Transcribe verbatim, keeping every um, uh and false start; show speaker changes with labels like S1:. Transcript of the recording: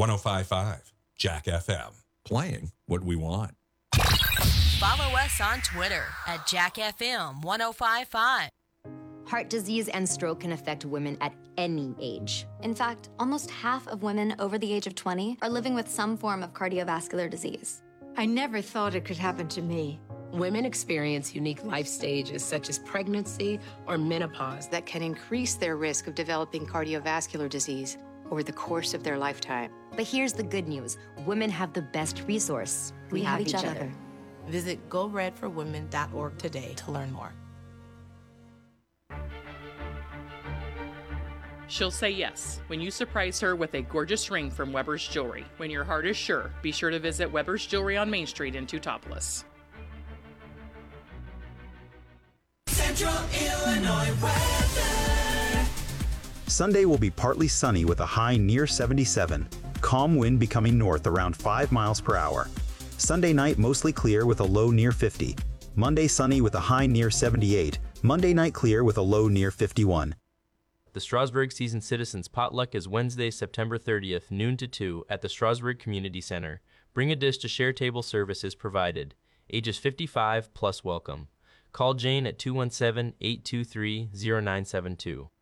S1: one oh five point five Jack F M.
S2: Playing what we want.
S3: Follow us on Twitter at Jack F M one oh five point five.
S4: Heart disease and stroke can affect women at any age.
S5: In fact, almost half of women over the age of twenty are living with some form of cardiovascular disease.
S6: I never thought it could happen to me.
S7: Women experience unique life stages such as pregnancy or menopause
S6: that can increase their risk of developing cardiovascular disease over the course of their lifetime.
S4: But here's the good news. Women have the best resource.
S5: We, we have, have each, each other. other.
S7: Visit go red for women dot org today to learn more.
S8: She'll say yes when you surprise her with a gorgeous ring from Weber's Jewelry. When your heart is sure, be sure to visit Weber's Jewelry on Main Street in Teutopolis.
S9: Central Illinois weather.
S10: Sunday will be partly sunny with a high near seventy-seven. Calm wind becoming north around five miles per hour. Sunday night mostly clear with a low near fifty. Monday sunny with a high near seventy-eight. Monday night clear with a low near fifty-one.
S11: The Strasburg Seasoned Citizens Potluck is Wednesday, September thirtieth, noon to two at the Strasburg Community Center. Bring a dish to share table services provided. Ages fifty-five plus welcome. Call Jane at two one seven, eight two three, zero nine seven two.